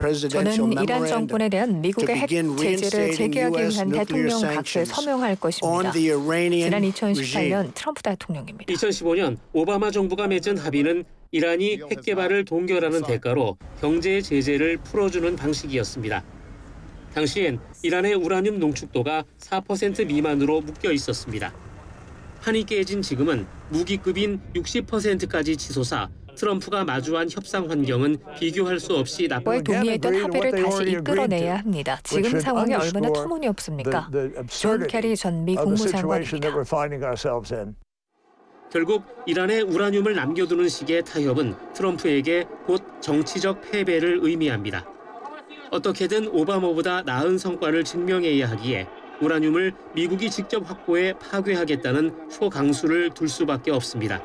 저는 이란 정권에 대한 미국의 핵 제재를 재개하기 위한 대통령 각서에 서명할 것입니다. 지난 2018년 트럼프 대통령입니다. 2015년 오바마 정부가 맺은 합의는 이란이 핵 개발을 동결하는 대가로 경제 제재를 풀어주는 방식이었습니다. 당시엔 이란의 우라늄 농축도가 4% 미만으로 묶여 있었습니다. 판이 깨진 지금은 무기급인 60%까지 치솟아 트럼프가 마주한 협상 환경은 비교할 수 없이 나쁘고 동의했던 합의를 다시 이끌어내야 합니다. 지금 상황이 얼마나 터무니없습니까? 존 케리 전 미 국무장관입니다. 결국 이란의 우라늄을 남겨두는 식의 타협은 트럼프에게 곧 정치적 패배를 의미합니다. 어떻게든 오바마보다 나은 성과를 증명해야 하기에 우라늄을 미국이 직접 확보해 파괴하겠다는 초강수를 둘 수밖에 없습니다.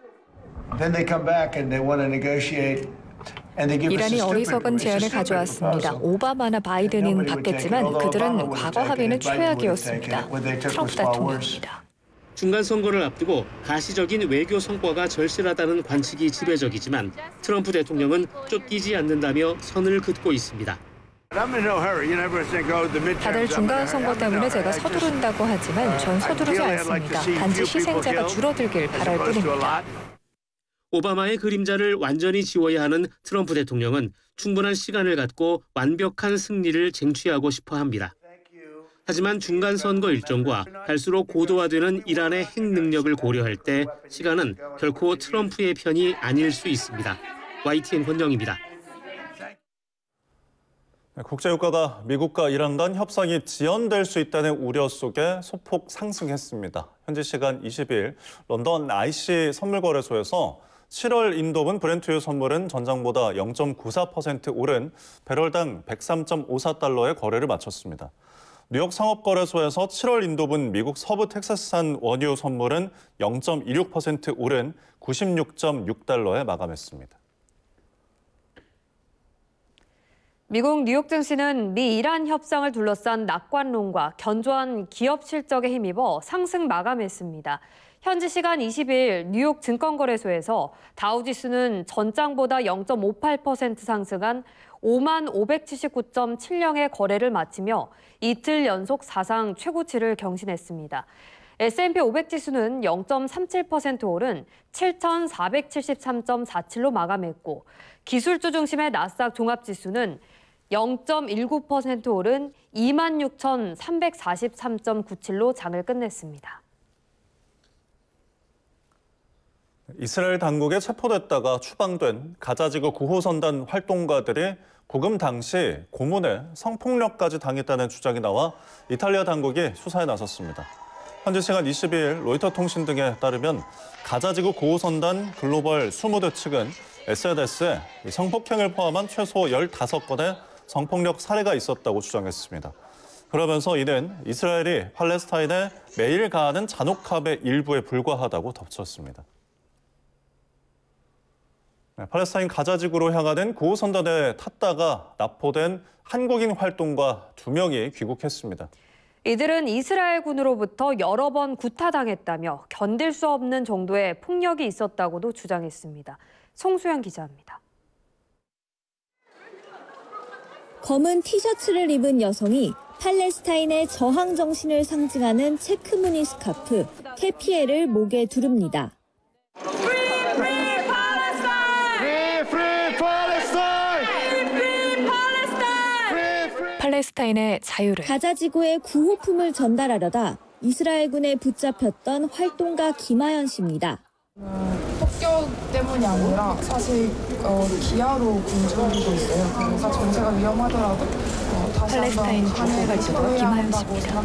이란이 어리석은 제안을 가져왔습니다. 오바마나 바이든은 받겠지만 그들은 과거 합의는 최악이었습니다. 트럼프 대통령입니다. 중간 선거를 앞두고 가시적인 외교 성과가 절실하다는 관측이 지배적이지만 트럼프 대통령은 쫓기지 않는다며 선을 긋고 있습니다. 다들 중간 선거 때문에 제가 서두른다고 하지만 전 서두르지 않습니다. 단지 희생자가 줄어들길 바랄 뿐입니다. 오바마의 그림자를 완전히 지워야 하는 트럼프 대통령은 충분한 시간을 갖고 완벽한 승리를 쟁취하고 싶어 합니다. 하지만 중간 선거 일정과 갈수록 고도화되는 이란의 핵 능력을 고려할 때 시간은 결코 트럼프의 편이 아닐 수 있습니다. YTN 권정입니다. 국제유가가 미국과 이란 간 협상이 지연될 수 있다는 우려 속에 소폭 상승했습니다. 현지 시간 20일 런던 IC 선물거래소에서 7월 인도분 브렌트유 선물은 전장보다 0.94% 오른 배럴당 103.54달러의 거래를 마쳤습니다. 뉴욕 상업거래소에서 7월 인도분 미국 서부 텍사스산 원유 선물은 0.26% 오른 96.6달러에 마감했습니다. 미국 뉴욕 증시는 미 이란 협상을 둘러싼 낙관론과 견조한 기업 실적에 힘입어 상승 마감했습니다. 현지 시간 20일 뉴욕 증권거래소에서 다우지수는 전장보다 0.58% 상승한 55,579.70의 거래를 마치며 이틀 연속 사상 최고치를 경신했습니다. S&P 500지수는 0.37% 오른 7,473.47로 마감했고 기술주 중심의 나스닥 종합지수는 0.19% 오른 26,343.97로 장을 끝냈습니다. 이스라엘 당국에 체포됐다가 추방된 가자지구 구호선단 활동가들이 구금 당시 고문에 성폭력까지 당했다는 주장이 나와 이탈리아 당국이 수사에 나섰습니다. 현지 시간 22일 로이터 통신 등에 따르면 가자지구 구호선단 글로벌 수무대 측은 SNS에 성폭행을 포함한 최소 15건의 성폭력 사례가 있었다고 주장했습니다. 그러면서 이는 이스라엘이 팔레스타인에 매일 가하는 잔혹함의 일부에 불과하다고 덧붙였습니다. 팔레스타인 가자지구로 향하는 구호선단에 탔다가 납포된 한국인 활동가 2명이 귀국했습니다. 이들은 이스라엘군으로부터 여러 번 구타당했다며 견딜 수 없는 정도의 폭력이 있었다고도 주장했습니다. 송수연 기자입니다. 검은 티셔츠를 입은 여성이 팔레스타인의 저항 정신을 상징하는 체크 무늬 스카프 케피에를 목에 두릅니다. 팔레스타인의 자유를. 가자지구의 구호품을 전달하려다 이스라엘군에 붙잡혔던 활동가 김하연 씨입니다. 폭격 때문이 아니라 사실 기아로 굶주리고 있어요. 그래서 정세가 위험하더라도 다시 팔레스타인 한번 주재가 김하연 씨입니다.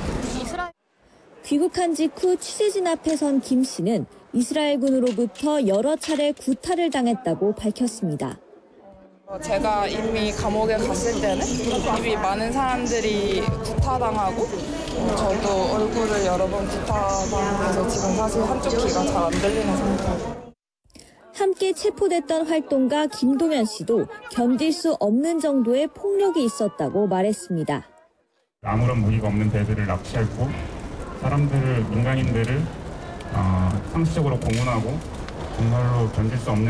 귀국한 직후 취재진 앞에 선 김 씨는 이스라엘군으로부터 여러 차례 구타를 당했다고 밝혔습니다. 제가 이미 감옥에 갔을 때는 이미 많은 사람들이 구타당하고 저도 얼굴을 여러 번 구타당해서 지금 사실 한쪽 귀가 잘 안 들리는 상태예요. 함께 체포됐던 활동가 김동현 씨도 견딜 수 없는 정도의 폭력이 있었다고 말했습니다. 아무런 무기가 없는 배들을 납치했고 사람들을, 민간인들을 상시적으로 고문하고 정말로 견딜 수 없는